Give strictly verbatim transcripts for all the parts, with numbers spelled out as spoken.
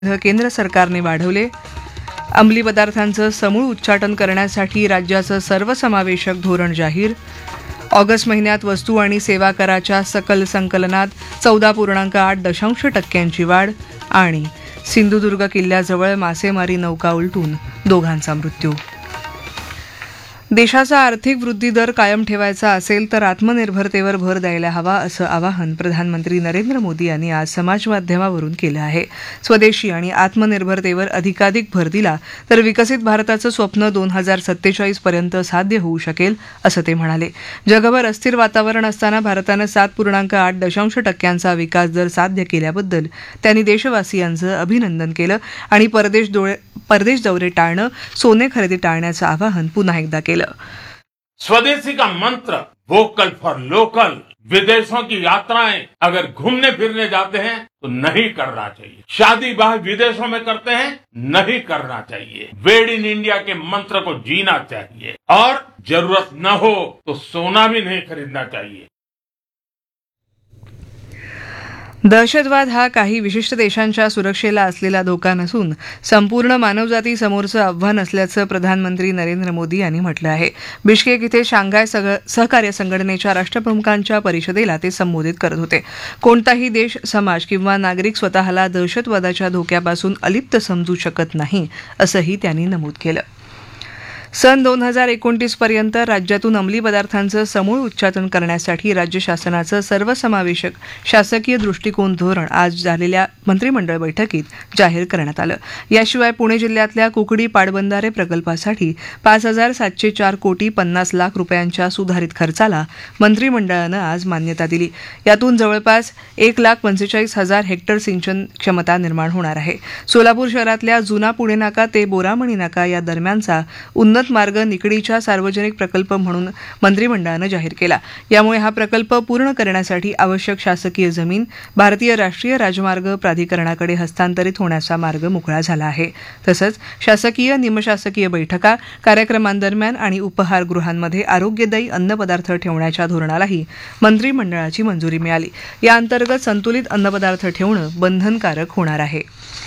केंद्र सरकारने वाढवले. अंमली पदार्थांचं समूळ उच्चाटन करण्यासाठी राज्याचं सर्वसमावेशक धोरण जाहीर. ऑगस्ट महिन्यात वस्तू आणि सेवा कराच्या सकल संकलनात चौदा पूर्णांक आठ दशांश टक्क्यांची वाढ. आणि सिंधुदुर्ग किल्ल्याजवळ मासेमारी नौका उलटून दोघांचा मृत्यू. देशाचा आर्थिक वृद्धी दर कायम ठेवायचा असेल तर आत्मनिर्भरतेवर भर द्यायला हवा असं आवाहन प्रधानमंत्री नरेंद्र मोदी यांनी आज समाजमाध्यमावरून केलं आहे. स्वदेशी आणि आत्मनिर्भरतेवर अधिकाधिक भर दिला तर विकसित भारताचं स्वप्न दोन हजार सत्तेचाळीस पर्यंत साध्य होऊ शकेल असं ते म्हणाले. जगभर अस्थिर वातावरण असताना भारतानं सात पूर्णांक आठ दशांश टक्क्यांचा विकास दर साध्य केल्याबद्दल त्यांनी देशवासियांचं अभिनंदन केलं आणि परदेश परदेश दौरे टाळणं, सोने खरेदी टाळण्याचं आवाहन पुन्हा एकदा केलं. स्वदेशी का मंत्र, वोकल फॉर लोकल, विदेशों की यात्राएं अगर घूमने फिरने जाते हैं तो नहीं करना चाहिए. शादी ब्याह विदेशों में करते हैं, नहीं करना चाहिए. वेड इन इंडिया के मंत्र को जीना चाहिए और जरूरत न हो तो सोना भी नहीं खरीदना चाहिए. दहशतवाद हा काही विशिष्ट देशांच्या सुरक्षेला असलेला धोका नसून संपूर्ण मानवजाती समोरचं आव्हान असल्याचं प्रधानमंत्री नरेंद्र मोदी यांनी म्हटलं आहे. बिश्केक इथे शांघाय सहकार्य संघटनेच्या राष्ट्रप्रमुखांच्या परिषदेला ते संबोधित करत होते. कोणताही देश, समाज किंवा नागरिक स्वतःला दहशतवादाच्या धोक्यापासून अलिप्त समजू शकत नाही असंही त्यांनी नमूद केलं. सन दोन हजार एकोणतीस पर्यंत राज्यातून अंमली पदार्थांचं समूळ उच्चाटन करण्यासाठी राज्य शासनाचं सर्वसमावेशक शासकीय दृष्टिकोन धोरण आज झालेल्या मंत्रिमंडळ बैठकीत जाहीर करण्यात आलं. याशिवाय पुणे जिल्ह्यातल्या कुकडी पाटबंधारे प्रकल्पासाठी पाच हजार सातशे चार कोटी पन्नास लाख रुपयांच्या सुधारित खर्चाला मंत्रिमंडळानं आज मान्यता दिली. यातून जवळपास एक लाख पंचेचाळीस हजार हेक्टर सिंचन क्षमता निर्माण होणार आहे. सोलापूर शहरातल्या जुना पुणे नाका ते बोरामणी नाका या दरम्यानचा उन्नत मार्ग निकडीच्या सार्वजनिक प्रकल्प म्हणून मंत्रिमंडळानं जाहीर केला. यामुळे हा प्रकल्प पूर्ण करण्यासाठी आवश्यक शासकीय जमीन भारतीय राष्ट्रीय राजमार्ग प्राधिकरणाकडे हस्तांतरित होण्याचा मार्ग मोकळा झाला आहे. तसंच शासकीय निमशासकीय बैठका, कार्यक्रमांदरम्यान आणि उपहारगृहांमध्ये आरोग्यदायी अन्नपदार्थ ठेवण्याच्या धोरणालाही मंत्रिमंडळाची मंजुरी मिळाली. या अंतर्गत संतुलित अन्नपदार्थ ठेवणं बंधनकारक होणार आहे.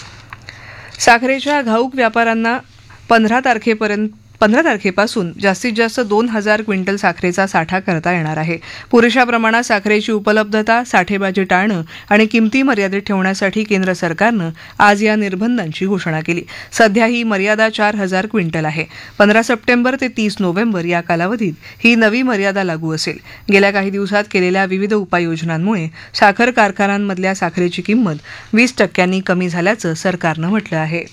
साखरेच्या घाऊक व्यापाऱ्यांना पंधरा तारखेपर्यंत पंधरा तारखेपासून जास्तीत जास्त दोन हजार क्विंटल साखरेचा साठा करता येणार आहे. पुरेशा प्रमाणात साखरेची उपलब्धता, साठेबाजी टाळणं आणि किमती मर्यादित ठेवण्यासाठी केंद्र सरकारनं आज या निर्बंधांची घोषणा केली. सध्या ही मर्यादा चार हजार क्विंटल आहे. पंधरा सप्टेंबर ते तीस नोव्हेंबर या कालावधीत ही नवी मर्यादा लागू असेल. गेल्या काही दिवसात केलेल्या विविध उपाययोजनांमुळे साखर कारखान्यांमधल्या साखरेची किंमत वीस टक्क्यांनी कमी झाल्याचं सरकारनं म्हटलं आहे.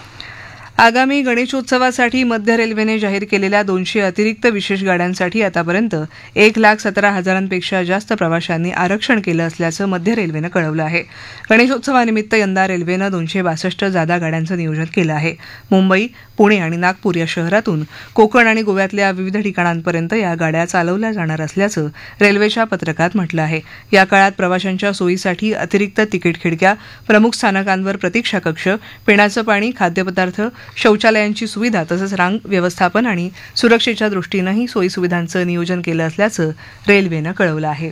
आगामी गणेशोत्सवासाठी मध्य रेल्वेने जाहीर केलेल्या दोनशे अतिरिक्त विशेष गाड्यांसाठी आतापर्यंत एक लाख सतरा हजारांपेक्षा जास्त प्रवाशांनी आरक्षण केलं असल्याचं मध्य रेल्वेनं कळवलं आहे. गणेशोत्सवानिमित्त यंदा रेल्वेनं दोनशे बासष्ट जादा गाड्यांचं नियोजन केलं आहे. मुंबई, पुणे आणि नागपूर या शहरातून कोकण आणि गोव्यातल्या विविध ठिकाणांपर्यंत या गाड्या चालवल्या जाणार असल्याचं रेल्वेच्या पत्रकात म्हटलं आहे. या काळात प्रवाशांच्या सोयीसाठी अतिरिक्त तिकीट खिडक्या, प्रमुख स्थानकांवर प्रतीक्षा कक्ष, पिण्याचं पाणी, खाद्यपदार्थ, शौचालयांची सुविधा तसंच रांग व्यवस्थापन आणि सुरक्षेच्या दृष्टीनंही सोयीसुविधांचं नियोजन केलं असल्याचं रेल्वेनं कळवलं आहे.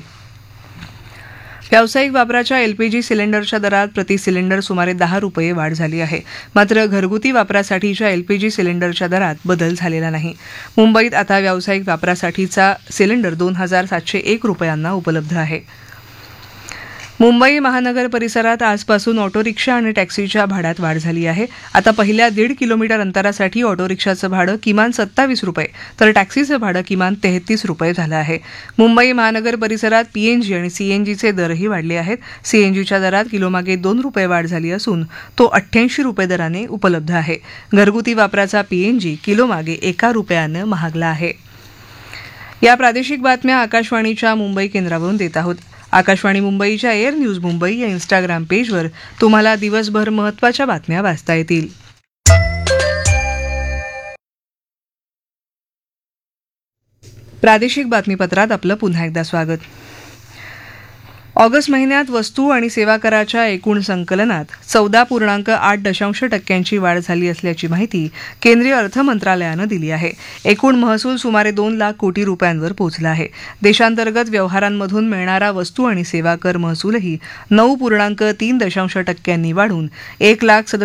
व्यावसायिक वापराच्या एलपीजी सिलेंडरच्या दरात प्रति सिलेंडर सुमारे दहा रुपये वाढ झाली आहे. मात्र घरगुती वापरासाठीच्या एलपीजी सिलेंडरच्या दरात बदल झालेला नाही. मुंबईत आता व्यावसायिक वापरासाठीचा सिलेंडर दोन हजार सातशे एक रुपयांना उपलब्ध आहे. मुंबई महानगर परिसरात आजपासून ऑटो रिक्षा आणि टॅक्सीच्या भाड्यात वाढ झाली आहे. आता पहिल्या दीड किलोमीटर अंतरासाठी ऑटो रिक्षाचं भाडं किमान सत्तावीस रुपये तर टॅक्सीचं भाडं किमान तेहतीस रुपये झालं आहे. मुंबई महानगर परिसरात पीएनजी आणि सीएनजीचे दरही वाढले आहेत. सीएनजीच्या दरात किलोमागे दोन रुपये वाढ झाली असून तो अठ्ठ्याऐंशी रुपये दराने उपलब्ध आहे. घरगुती वापराचा पीएनजी किलोमागे एका रुपयानं महागला आहे. या प्रादेशिक बातम्या आकाशवाणीच्या मुंबई केंद्रावरून देत आहोत. आकाशवाणी मुंबईच्या एअर न्यूज मुंबई या इन्स्टाग्राम पेजवर तुम्हाला दिवसभर महत्त्वाच्या बातम्या वाचता येतील. प्रादेशिक बातमीपत्रात आपलं पुन्हा एकदा स्वागत. ऑगस्ट महिन्यात वस्तू आणि सेवा कराच्या एकूण संकलनात चौदा पूर्णांक आठ दशांश टक्क्यांची वाढ झाली असल्याची माहिती केंद्रीय अर्थ मंत्रालयानं दिली आहे. एकूण महसूल सुमारे दोन लाख कोटी रुपयांवर पोहोचला आहे. देशांतर्गत व्यवहारांमधून मिळणारा वस्तू आणि सेवा कर महसूलही नऊ पूर्णांक तीन दशांश टक्क्यांनी वाढून एक लाख